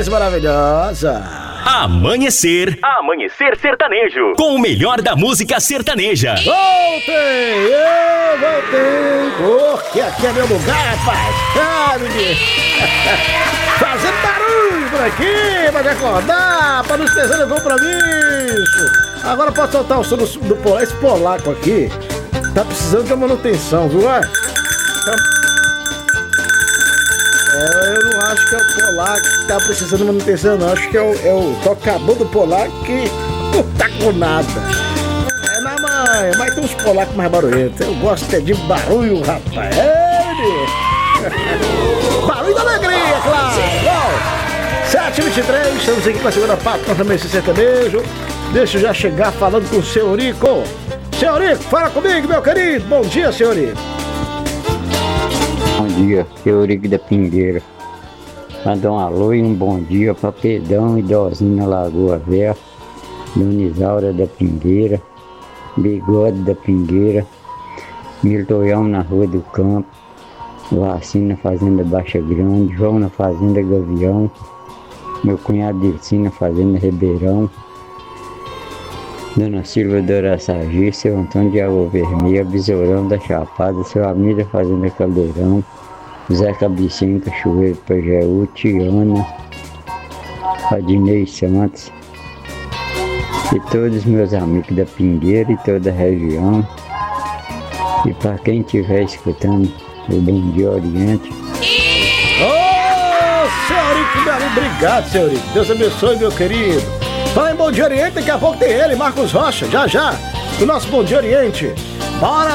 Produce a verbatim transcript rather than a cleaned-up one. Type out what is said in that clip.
mais maravilhosa. Amanhecer. Amanhecer Sertanejo. Com o melhor da música sertaneja. Voltei, eu voltei. Porque aqui é meu lugar, rapaz. Ah, menino. Fazendo barulho por aqui, pra te acordar, pra não esquecer do compromisso. Agora pode soltar o som do, do polar. Esse polaco aqui tá precisando de uma manutenção, viu? É, eu não acho que é o polaco que tá precisando de manutenção, não. Acho que é o, é o tocador do polaco que não tá com nada. É na mãe, mas tem uns polacos mais barulhentos. Eu gosto é de barulho, rapaz. É, barulho da alegria, claro. Bom, sete e vinte e três, estamos aqui com a segunda parte do Amanhecer Sertanejo. Deixa eu já chegar falando com o seu Eurico. Seu Eurico, fala comigo, meu querido. Bom dia, seu Eurico. Bom dia, seu Eurico da Pingueira. Mandar um alô e um bom dia para Pedrão e Dozinha Lagoa Velha, Dona Isaura da Pingueira, Bigode da Pingueira, Miltonhão na Rua do Campo, Vacina na Fazenda Baixa Grande, João na Fazenda Gavião, meu cunhado Dircim na Fazenda Ribeirão, Dona Silva do Araçagi, seu Antônio de Água Vermelha, Besourão da Chapada, seu amigo da Fazenda Caldeirão, Zé Cabecinho, Cachoeiro Pajeú, Tiana, Adinei Santos e todos os meus amigos da Pingueira e toda a região. E para quem estiver escutando o Bom Dia Oriente. Ô, oh, seu Eurico, meu amigo, obrigado, seu Eurico. Deus abençoe, meu querido. Fala em Bom Dia Oriente, daqui a pouco tem ele, Marcos Rocha, já já, o nosso Bom Dia Oriente. Bora!